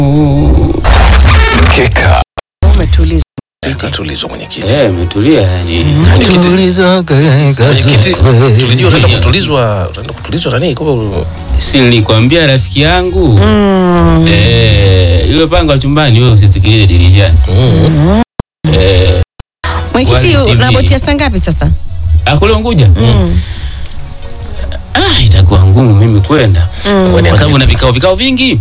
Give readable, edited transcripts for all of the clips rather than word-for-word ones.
Mkeka. Umetulizwa. Katulizwa mwenyekiti. Umetulia yani. Tulizwa mwenyekiti. Tulijua utaenda kutulizwa nani? Si nilikwambia rafiki yangu. Yule panga chumbani wewe usisikilize dirishani. Mwenyekiti unabotia saa ngapi sasa? Kule Unguja? Itakuwa ngumu mimi kwenda. Kwa sababu na vikao vingi.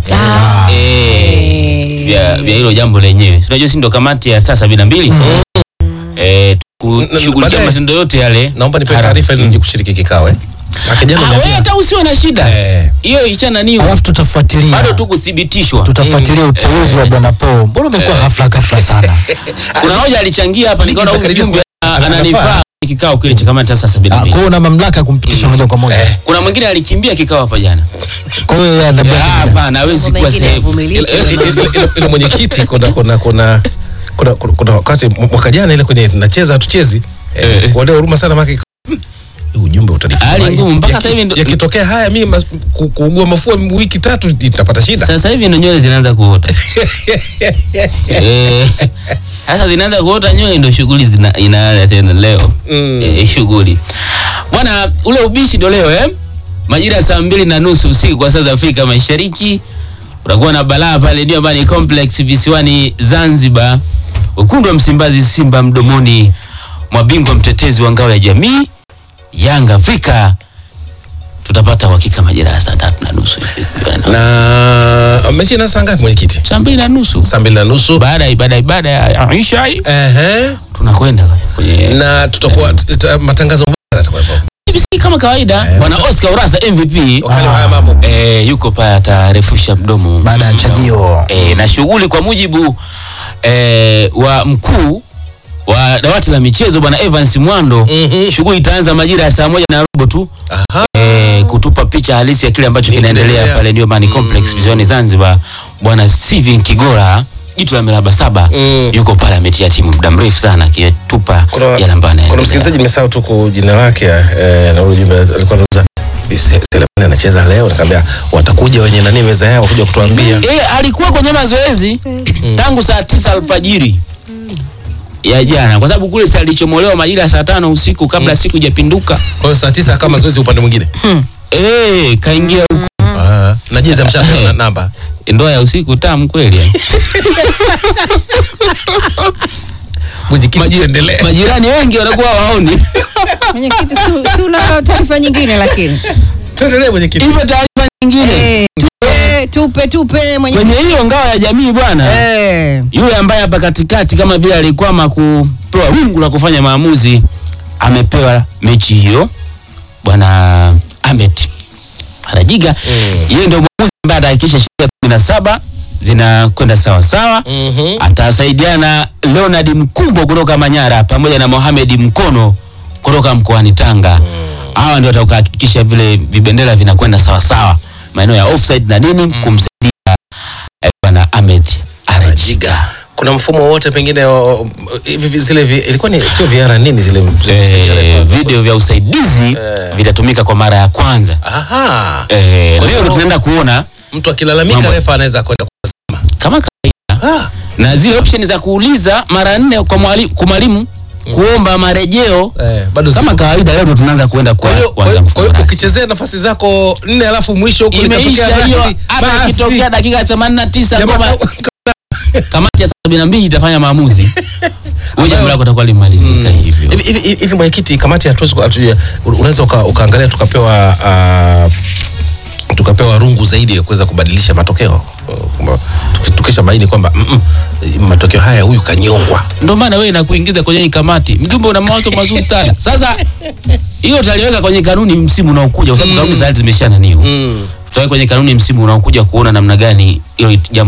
Vya hilo jambo lenyewe. Unajua si ndo kamati ya saa 72. Kushughulikia matendo yote yale. Naomba nipe taarifa ili nije kushiriki kikao wewe hata usiwe na shida. Hiyo ichana niyo. Alafu tutafuatilia. Bado tu kuthibitishwa. Tutafuatilia uteuzi wa Bwana Paul. Mbona umekuwa ghafla sana? Kuna hoja alichangia hapa nikaona ujumbe ananifaa kikao kile cha kamati saa 72. Kwa hiyo una mamlaka kumpitisha moja kwa moja. Kuna mwingine alikimbia kikao hapa jana. Kwa hiyo hapana hawezi kuwa safe. Ile mwenyekiti kuna wakati mwaka jana ile kwenye nacheza hatuchezi. Kwa leo huruma sana maki ujumbe utanifanya. Hali ngumu mpaka sasa hivi yakitokea haya mimi kuugua mafua wiki 3 nitapata shida. Sasa hivi ndio nywele zinaanza kuota. Sasa zinaanza kuota nywele ndio shughuli inaanza tena leo. Shughuli. Bwana ule ubishi ndio leo majira ya 2:30 usiku kwa saa za Afrika Mashariki. Utakuwa na balaa pale ndio Bani Complex visiwani Zanzibar. Wekundu wa Msimbazi Simba mdomoni mwa bingwa mtetezi wa ngao ya jamii Yanga Afrika. Tutapata uhakika majira ya saa 3:30. Na mechi ina saa ngapi mwenyekiti? 2:30. 2:30 baada ibada ya Isha. Tunakwenda kwenye na tutakuwa matangazo yatakuwa kama kawaida. Bwana Oscar Urasa MVP yuko pale atarefusha mdomo baada ya chajio. Na shughuli kwa mujibu wa mkuu wa dawati la michezo Bwana Evans Mwando, shughuli itaanza majira ya saa 1:15 tu. Kutupa picha halisi ya kile ambacho kinaendelea pale ndio Bani Complex visiwani Zanzibar. Bwana Steven Kigora jitu la miraba 7 yuko pale ametia timu muda mrefu sana akitupa yale ambayo. Kuna msikilizaji nimesahau tu jina lake na ule jumbe alikuwa anauza Selemani anacheza leo, nikamwambia watakuja wenye nani meza yao kuja kutuambia. Alikuwa kwenye mazoezi tangu saa 9 alfajiri ya jana kwa sababu kule sasa alichomolewa majira ya saa 5 usiku kabla siku hajapinduka. Kwa hiyo saa 9 kama mazoezi upande mwingine. Kaingia huko. Na jeza mshaka namba. Ndoa ya usiku tamu kweli. Majirani wengi wanakuwa waoni. Mwenyekiti si una taarifa nyingine lakini. Tuendelee mwenyekiti. Hivyo taarifa nyingine. Tupe mwenyekiti. Kwenye hiyo ngao ya jamii bwana. Yule ambaye hapa katikati kama vile alikwama kupewa rungu la kufanya maamuzi amepewa mechi hiyo. Bwana Ahmed Arajiga yeye ndio mwamuzi ambaye atahakikisha sheria 17 zinakwenda sawa sawa. Atasaidiana Leonard Mkumbo kutoka Manyara pamoja na Mohamed Mkono kutoka mkoani Tanga. Hawa ndio watahakikisha vile vibendera vinakwenda sawa sawa maeneo ya offside na nini kumsaidia Bwana Ahmed Arajiga. Kuna mfumo wote pengine hivi zile ilikuwa ni sio VR nini zile video vya usaidizi vitatumika kwa mara ya kwanza. Leo tunaenda kuona mtu akilalamika refa anaweza kwenda kusema kama kawaida. Na zile option za kuuliza mara 4 kwa mwalimu kuomba marejeo bado kama kawaida. Leo tunaanza kuenda kuanza. Kwa hiyo ukichezea nafasi zako 4 alafu mwisho huko likatokea hiyo hata kitokea dakika 89 kama kamati ya 72 itafanya maamuzi. Wewe jambo lako litakuwa limalizika hivyo. Hivi mwenyekiti, kamati hatuwezi unaweza ukaangalia tukapewa rungu zaidi ya kuweza kubadilisha matokeo. Tukisha baini kwamba matokeo haya huyu kanyongwa. Ndio maana wewe nakuingiza kwenye kamati. Mjumbe una mawazo mazuri sana. Sasa hiyo taliweka kwenye kanuni msimu unaokuja kwa sababu kanuni za zimeshana niyo. Tutaweka kwenye kanuni msimu unaokuja kuona namna gani hilo jambo